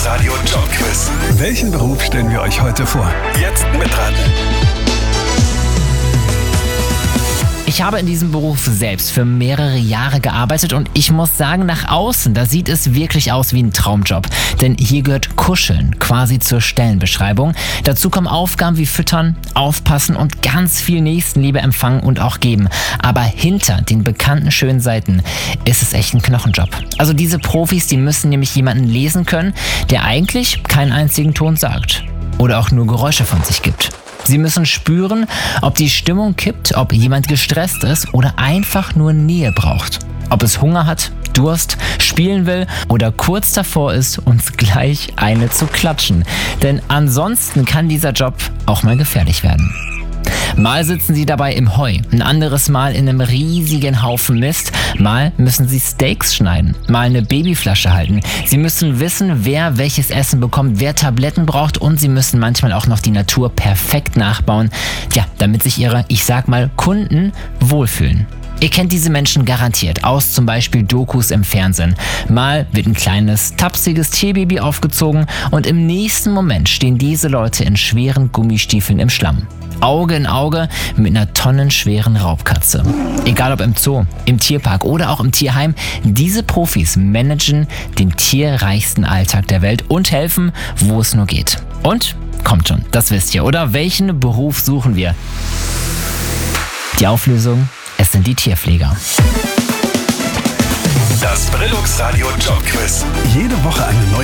Radio Jobquiz. Welchen Beruf stellen wir euch heute vor? Jetzt mitraten. Ich habe in diesem Beruf selbst für mehrere Jahre gearbeitet und ich muss sagen, nach außen, da sieht es wirklich aus wie ein Traumjob. Denn hier gehört Kuscheln quasi zur Stellenbeschreibung. Dazu kommen Aufgaben wie Füttern, Aufpassen und ganz viel Nächstenliebe empfangen und auch geben. Aber hinter den bekannten schönen Seiten ist es echt ein Knochenjob. Also diese Profis, die müssen nämlich jemanden lesen können, der eigentlich keinen einzigen Ton sagt. Oder auch nur Geräusche von sich gibt. Sie müssen spüren, ob die Stimmung kippt, ob jemand gestresst ist oder einfach nur Nähe braucht. Ob es Hunger hat, Durst, spielen will oder kurz davor ist, uns gleich eine zu klatschen. Denn ansonsten kann dieser Job auch mal gefährlich werden. Mal sitzen sie dabei im Heu, ein anderes Mal in einem riesigen Haufen Mist, mal müssen sie Steaks schneiden, mal eine Babyflasche halten. Sie müssen wissen, wer welches Essen bekommt, wer Tabletten braucht und sie müssen manchmal auch noch die Natur perfekt nachbauen, damit sich ihre, ich sag mal, Kunden wohlfühlen. Ihr kennt diese Menschen garantiert aus zum Beispiel Dokus im Fernsehen. Mal wird ein kleines, tapsiges Tierbaby aufgezogen und im nächsten Moment stehen diese Leute in schweren Gummistiefeln im Schlamm. Auge in Auge mit einer tonnenschweren Raubkatze. Egal ob im Zoo, im Tierpark oder auch im Tierheim, diese Profis managen den tierreichsten Alltag der Welt und helfen, wo es nur geht. Und, kommt schon, das wisst ihr, oder? Welchen Beruf suchen wir? Die Auflösung? Es sind die Tierpfleger. Das Brillux Radio Jobquiz. Jede Woche eine neue